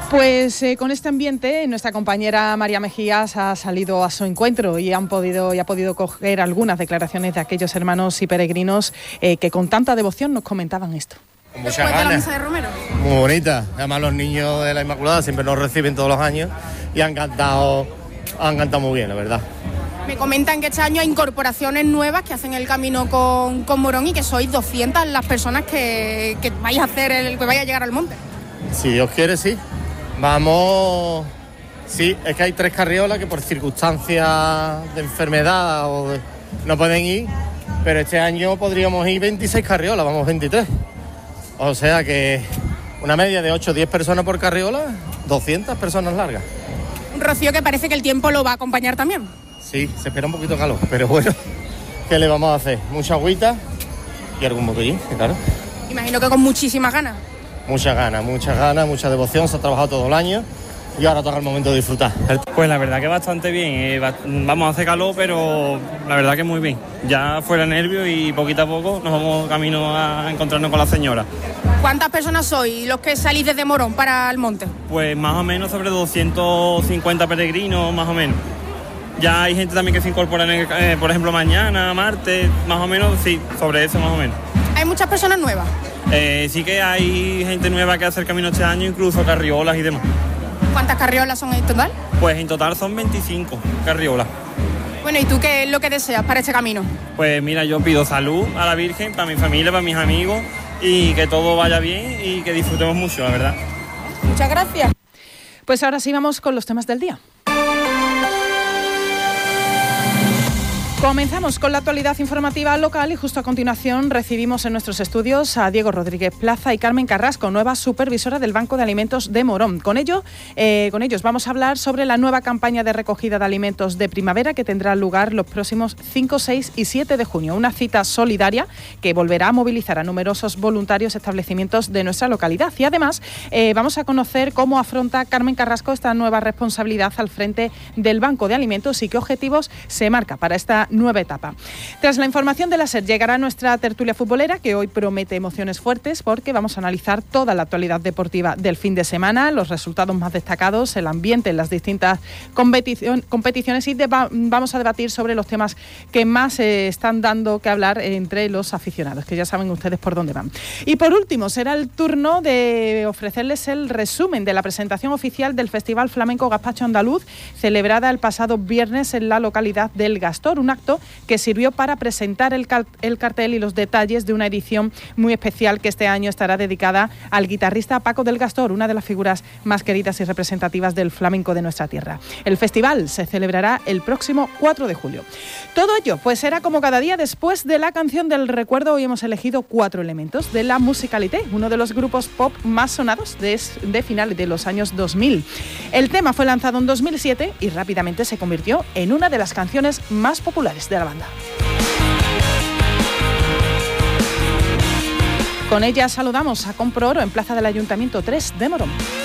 Pues con este ambiente, nuestra compañera María Mejías ha salido a su encuentro y ha podido coger algunas declaraciones de aquellos hermanos y peregrinos que con tanta devoción nos comentaban esto. Con muchas ganas. ¿De la misa de Romero? Muy bonita. Además, los niños de la Inmaculada siempre nos reciben todos los años y han cantado muy bien, la verdad. Me comentan que este año hay incorporaciones nuevas que hacen el camino con Morón y que sois 200 las personas que vais a hacer que vais a llegar al monte. Si Dios quiere, sí. Vamos... Sí, es que hay 3 carriolas que por circunstancias de enfermedad no pueden ir, pero este año podríamos ir 26 carriolas, vamos 23. O sea que una media de 8 o 10 personas por carriola, 200 personas largas. Un rocío que parece que el tiempo lo va a acompañar también. Sí, se espera un poquito de calor, pero bueno, ¿qué le vamos a hacer? Mucha agüita y algún botellín, claro. Imagino que con muchísimas ganas. Mucha mucha devoción, se ha trabajado todo el año y ahora toca el momento de disfrutar. Pues la verdad que bastante bien, vamos a hacer calor, pero la verdad que muy bien. Ya fuera nervios y poquito a poco nos vamos camino a encontrarnos con la señora. ¿Cuántas personas sois los que salís desde Morón para el monte? Pues más o menos sobre 250 peregrinos, más o menos. Ya hay gente también que se incorpora, por ejemplo, mañana, martes, más o menos, sí, sobre eso más o menos. ¿Hay muchas personas nuevas? Sí que hay gente nueva que hace el camino este año, incluso carriolas y demás. ¿Cuántas carriolas son en total? Pues en total son 25 carriolas. Bueno, ¿y tú qué es lo que deseas para este camino? Pues mira, yo pido salud a la Virgen, para mi familia, para mis amigos, y que todo vaya bien y que disfrutemos mucho, la verdad. Muchas gracias. Pues ahora sí vamos con los temas del día. Comenzamos con la actualidad informativa local y justo a continuación recibimos en nuestros estudios a Diego Rodríguez Plaza y Carmen Carrasco, nueva supervisora del Banco de Alimentos de Morón. Con ellos vamos a hablar sobre la nueva campaña de recogida de alimentos de primavera que tendrá lugar los próximos 5, 6 y 7 de junio. Una cita solidaria que volverá a movilizar a numerosos voluntarios y establecimientos de nuestra localidad. Y además vamos a conocer cómo afronta Carmen Carrasco esta nueva responsabilidad al frente del Banco de Alimentos y qué objetivos se marca para esta nueva etapa. Tras la información de la SER llegará nuestra tertulia futbolera, que hoy promete emociones fuertes porque vamos a analizar toda la actualidad deportiva del fin de semana, los resultados más destacados, el ambiente en las distintas competiciones y vamos a debatir sobre los temas que más están dando que hablar entre los aficionados, que ya saben ustedes por dónde van. Y por último, será el turno de ofrecerles el resumen de la presentación oficial del Festival Flamenco Gazpacho Andaluz, celebrada el pasado viernes en la localidad del Gastor, un acto que sirvió para presentar el cartel y los detalles de una edición muy especial que este año estará dedicada al guitarrista Paco del Gastor, una de las figuras más queridas y representativas del flamenco de nuestra tierra. El festival se celebrará el próximo 4 de julio. Todo ello pues será como cada día después de la canción del recuerdo. Hoy hemos elegido 4 elementos de la Musicalité, uno de los grupos pop más sonados de finales de los años 2000. El tema fue lanzado en 2007 y rápidamente se convirtió en una de las canciones más populares de la banda. Con ella saludamos a Compro Oro en Plaza del Ayuntamiento 3 de Morón.